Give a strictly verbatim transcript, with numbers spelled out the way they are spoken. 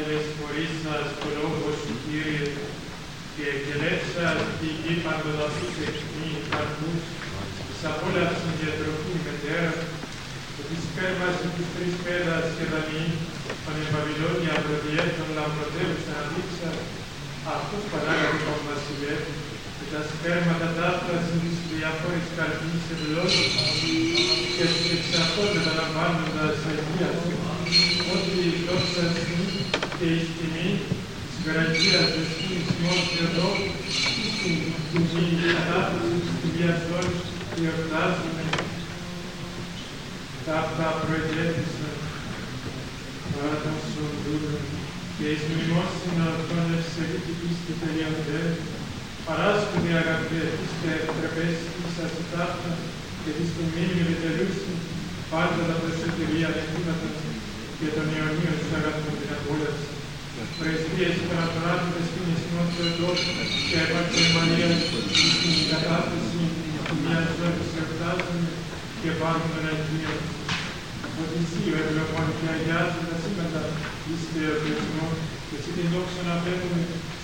άγγελες χωρίς σας το λόγο σου, Κύριε, και εκελεύσας τη γη παντοδαφούς ευθύνη καρπούς, της απόλαυσης διατροφή μετέρα, και της πέρβασης τους τρεις πέδας και δανεή, των Βαβυλώνια προδιέτων λαμπροτέρους αναδείξα, αυτούς παράγαγε τον βασιλεύ, και τα σπέρματα ταύτασαν της διαφόρης καρπής ευλόγης, και τους εξ αυτών μεταλαμβάνοντας αγία σου, ότι η δόξα σου και η τιμή της γραφείας του σκήνης ημών Θεοδόρου, στην τιμή κατάσταση της Κυρίας Δόρης, εορτάζουμε. Τα αυτά προεδρεύησαν παρά των σωρδούρων και εις μνημόσυνο των ευσεβήτη πίστη τελειοντέρ, παράσκονται αγαπητές και ευτρεπές ίσας η ταύτα και της τιμήνιου επιτελούσιν πάντα τα προσωτηρία νεκρήματα και των Ιωνίων σου αγαθούν την απόλαυση. Πρεσβείες παραπράτητες στην Ισμόν Θεοδόρου και έπαρξε Μαρία στην κατάθεση μιας ζώνης εορτάζουμε και πάνω των Αγίων. Ότι εσύ ο ευλογών και αγιάζει τα σύμπαντα εις θεοποιησμό και εσύ την δόξα να απέχουμε